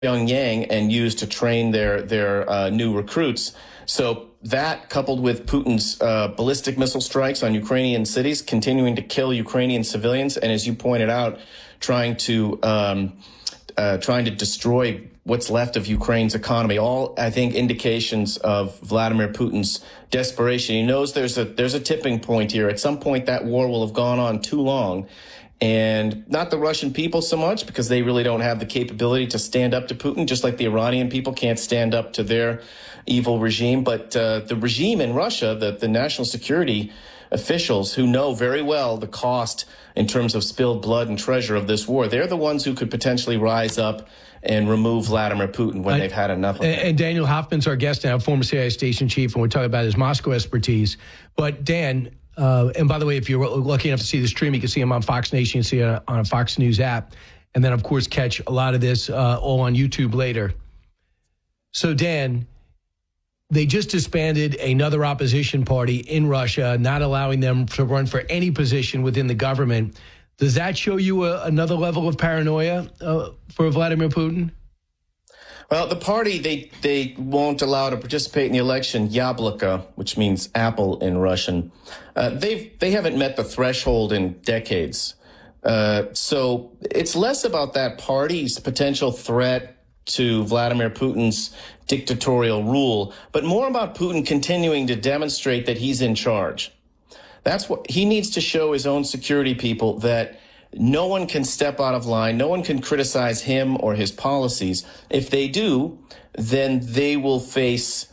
Pyongyang and use to train their new recruits. So that, coupled with Putin's ballistic missile strikes on Ukrainian cities, continuing to kill Ukrainian civilians, and as you pointed out, trying to destroy what's left of Ukraine's economy, all, I think, indications of Vladimir Putin's desperation. He knows there's a tipping point here. At some point, that war will have gone on too long. And not the Russian people so much, because they really don't have the capability to stand up to Putin, just like the Iranian people can't stand up to their evil regime. But the regime in Russia, the national security officials who know very well the cost in terms of spilled blood and treasure of this war, they're the ones who could potentially rise up and remove Vladimir Putin when they've had enough of it. And Daniel Hoffman's our guest now, former CIA station chief, and we're talking about his Moscow expertise. But Dan, and by the way, if you're lucky enough to see the stream, you can see him on Fox Nation, you can see it on a Fox News app, and then, of course, catch a lot of this all on YouTube later. So, Dan, they just disbanded another opposition party in Russia, not allowing them to run for any position within the government. Does that show you another level of paranoia for Vladimir Putin? Well, the party they won't allow to participate in the election, Yabloko, which means apple in Russian, they haven't met the threshold in decades. So it's less about that party's potential threat to Vladimir Putin's dictatorial rule, but more about Putin continuing to demonstrate that he's in charge. That's what he needs to show his own security people, that no one can step out of line. No one can criticize him or his policies. If they do, then they will face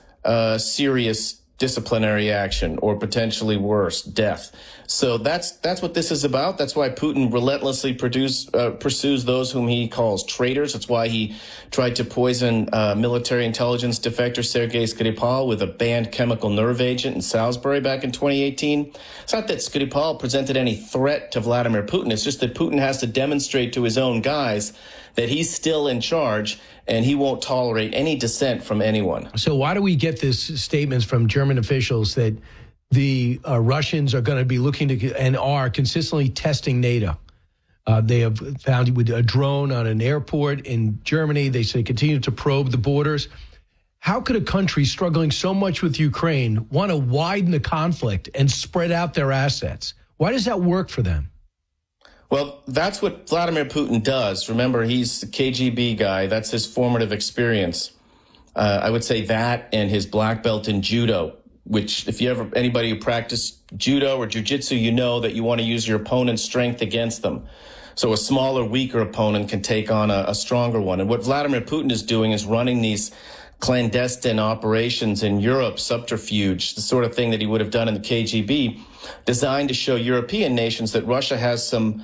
serious disciplinary action or potentially worse, death. So that's what this is about. That's why Putin relentlessly pursues those whom he calls traitors. That's why he tried to poison military intelligence defector Sergei Skripal with a banned chemical nerve agent in Salisbury back in 2018. It's not that Skripal presented any threat to Vladimir Putin. It's just that Putin has to demonstrate to his own guys that he's still in charge and he won't tolerate any dissent from anyone. So why do we get this statements from German officials that the Russians are going to be looking to and are consistently testing NATO? They have found with a drone on an airport in Germany. They say continue to probe the borders. How could a country struggling so much with Ukraine want to widen the conflict and spread out their assets? Why does that work for them? Well, that's what Vladimir Putin does. Remember, he's the KGB guy. That's his formative experience. I would say that and his black belt in judo, which if you ever, anybody who practiced judo or jujitsu, you know that you want to use your opponent's strength against them. So a smaller, weaker opponent can take on a stronger one. And what Vladimir Putin is doing is running these clandestine operations in Europe, subterfuge, the sort of thing that he would have done in the KGB, designed to show European nations that Russia has some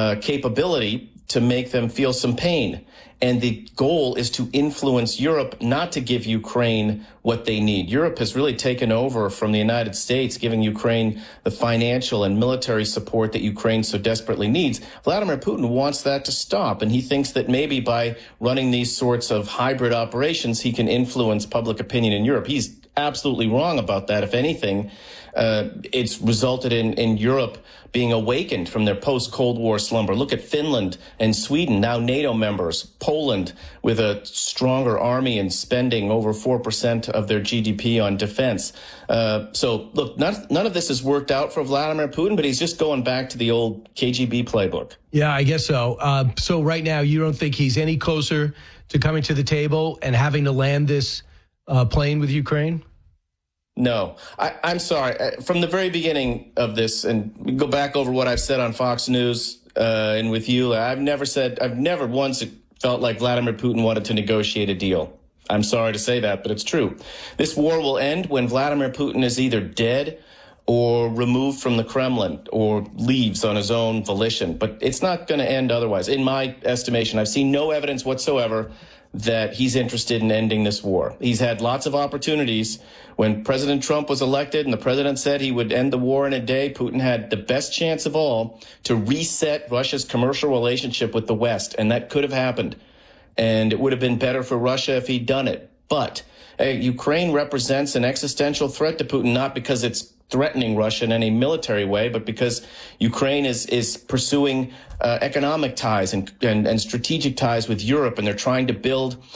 capability to make them feel some pain. And the goal is to influence Europe not to give Ukraine what they need. Europe has really taken over from the United States, giving Ukraine the financial and military support that Ukraine so desperately needs. Vladimir Putin wants that to stop, and he thinks that maybe by running these sorts of hybrid operations, he can influence public opinion in Europe. He's absolutely wrong about that. If anything, it's resulted in Europe being awakened from their post-Cold War slumber. Look at Finland and Sweden, now NATO members, Poland with a stronger army and spending over 4% of their GDP on defense. So, look, none of this has worked out for Vladimir Putin, but he's just going back to the old KGB playbook. Yeah, I guess so. So right now, you don't think he's any closer to coming to the table and having to land this plane with Ukraine? No, I'm sorry. From the very beginning of this, and we go back over what I've said on Fox News and with you, I've never once felt like Vladimir Putin wanted to negotiate a deal. I'm sorry to say that, but it's true. This war will end when Vladimir Putin is either dead or removed from the Kremlin or leaves on his own volition. But it's not going to end otherwise. In my estimation, I've seen no evidence whatsoever that he's interested in ending this war. He's had lots of opportunities. When President Trump was elected and the president said he would end the war in a day, Putin had the best chance of all to reset Russia's commercial relationship with the West, and that could have happened. And it would have been better for Russia if he'd done it. But Ukraine represents an existential threat to Putin, not because it's threatening Russia in any military way, but because Ukraine is pursuing economic ties and strategic ties with Europe, and they're trying to build